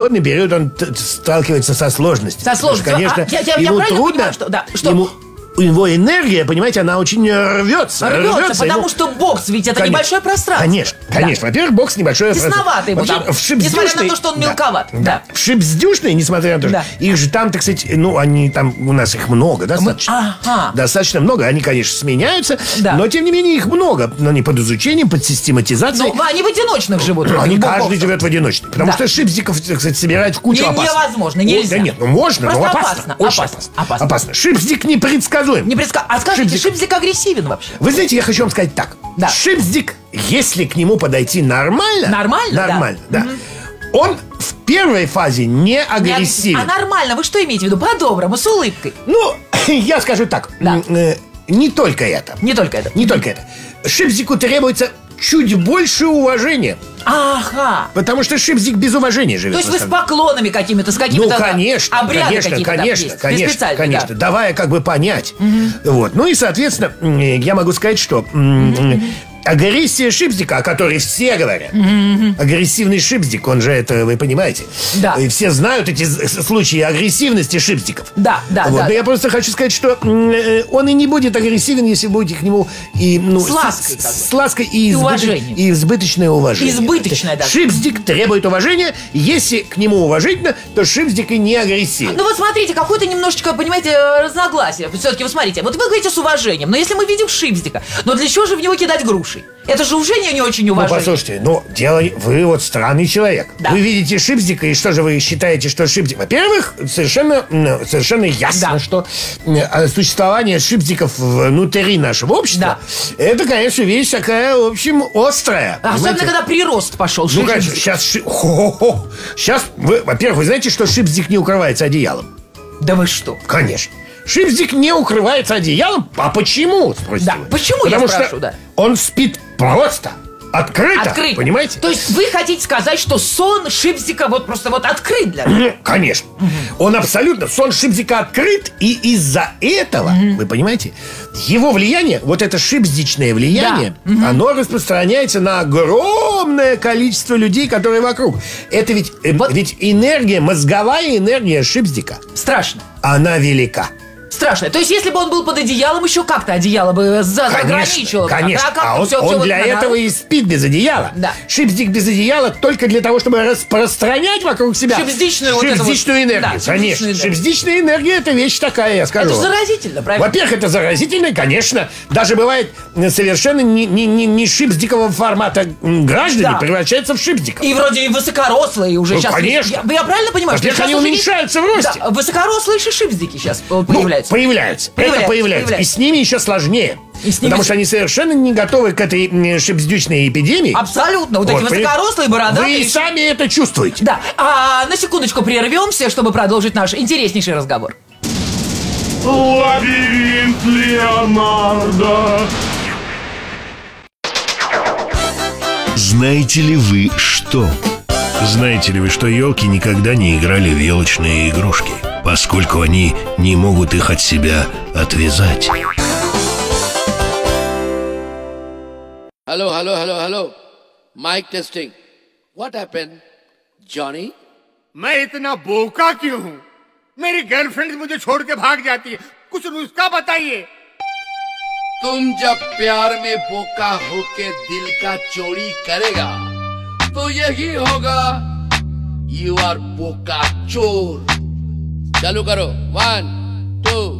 переходный период он сталкивается со сложностью. Со сложностью. Конечно, Я ему правильно трудно. понимаю, что... Да, что... Его энергия, понимаете, она очень рвется, потому что бокс ведь это небольшое пространство. Конечно. Во-первых, бокс небольшое пространство. Тесновато ему там, несмотря на то, что он мелковат. Да. В шипсдюшной, несмотря на то, что их же там, так сказать, они там, у нас их много, достаточно. Достаточно много, они, конечно, сменяются, но, тем не менее, их много. Но они под изучением, под систематизацией. Но они в одиночных живут. Они каждый живет в одиночных. Потому что шипздиков, так сказать, собирать в кучу опасно. Невозможно, нельзя. Да нет, можно, но опасно. Опасно. Шипздик непредсказуем. А скажите, шипздик агрессивен вообще? Вы знаете, я хочу вам сказать так. Шипздик, если к нему подойти нормально, да. Он в первой фазе не агрессивен. А нормально, вы что имеете в виду? По-доброму, с улыбкой. Ну, я скажу так. Не только это. Не только это. Шипздику требуется чуть больше уважения. Ага. Потому что шипздик без уважения живет. То есть вы с поклонами какими-то, с какими-то обрядами конечно, давая как бы понять. Вот. Ну и, соответственно, я могу сказать, что агрессия шипздика, о которой все говорят, агрессивный шипздик, он же это, вы понимаете. Да. И все знают эти случаи агрессивности шипздиков. Да. Но я просто хочу сказать, что он и не будет агрессивен, если будете к нему с лаской и уважением. И избыточное уважение. Избыточное даже. Шипздик требует уважения. Если к нему уважительно, то шипздик и не агрессивен. Ну вот смотрите, какое-то немножечко, понимаете, разногласие. Все-таки вы смотрите, вот вы говорите с уважением, но если мы видим шипздика, но для чего же в него кидать груши? Это же уже не очень уважение. Ну, послушайте, вы вот странный человек. Да. Вы видите шипздика, и что же вы считаете, что шипздик? Во-первых, совершенно ясно, что существование шипздиков внутри нашего общества, это, конечно, вещь такая, в общем, острая. Особенно, когда прирост пошел. Ну, конечно, сейчас, во-первых, вы знаете, что шипздик не укрывается одеялом? Да вы что? Конечно. Шипздик не укрывается одеялом. А почему, спросите вы? Почему, Потому я что спрашиваю, он спит просто, открыто. Понимаете? То есть вы хотите сказать, что сон шипздика вот просто вот открыт для нас? Конечно. Он абсолютно, сон шипздика открыт. И из-за этого, вы понимаете, его влияние, вот это шипздичное влияние, оно распространяется на огромное количество людей, которые вокруг. Это ведь энергия, мозговая энергия шипздика. Страшно. Она велика. Страшно. То есть, если бы он был под одеялом, еще как-то одеяло бы ограничило. Конечно. Он для этого и спит без одеяла. Да. Шипздик без одеяла только для того, чтобы распространять вокруг себя шипздичную энергию. Да, конечно. Шипздичная энергия – это вещь такая, я скажу. Это заразительно, правильно? Во-первых, это заразительно, конечно. Даже бывает совершенно не шипздикового формата граждане превращаются в шипздиков. И вроде и высокорослые уже сейчас. Конечно. Я правильно понимаю, что они уменьшаются в росте. Да, высокорослые шипздики сейчас появляются. Появляются. И с ними еще сложнее. Потому что они совершенно не готовы к этой шипздючной эпидемии. Абсолютно. Вот эти высокорослые, бородатые. Вы сами это чувствуете. Да. А на секундочку прервемся, чтобы продолжить наш интереснейший разговор. Лабиринт Леонардо. Знаете ли вы что? Знаете ли вы, что елки никогда не играли в елочные игрушки, поскольку они не могут их от себя отвязать? Hello. Mic testing. What happened, Johnny? मैं इतना बोका क्यों हूँ? मेरी गर्लफ्रेंड मुझे छोड़ के भाग जाती है. कुछ नुस्खा बताइए. तुम जब प्यार में बोका होके दिल का चोरी करेगा तो यही होगा. You are बोका चोर. चालू करो. 1, 2